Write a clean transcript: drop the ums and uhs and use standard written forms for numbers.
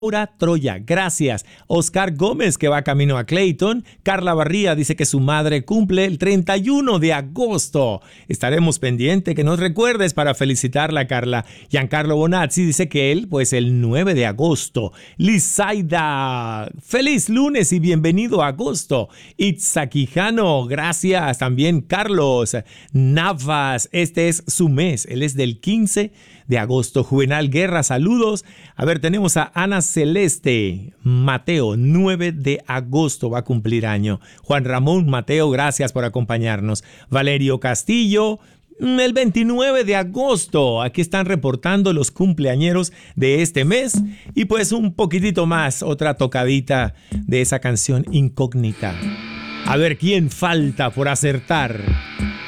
Laura Troya, gracias. Oscar Gómez, que va camino a Clayton. Carla Barría dice que su madre cumple el 31 de agosto. Estaremos pendientes que nos recuerdes para felicitarla, Carla. Giancarlo Bonazzi dice que él, pues el 9 de agosto. Lizaida, feliz lunes y bienvenido a agosto. Itza Quijano, gracias. También Carlos Navas, este es su mes. Él es del 15 de agosto. Juvenal Guerra, saludos. A ver, tenemos a Ana Celeste Mateo, 9 de agosto va a cumplir año. Juan Ramón Mateo, gracias por acompañarnos. Valerio Castillo, el 29 de agosto. Aquí están reportando los cumpleañeros de este mes. Y pues un poquitito más, otra tocadita de esa canción Incógnita. A ver quién falta por acertar.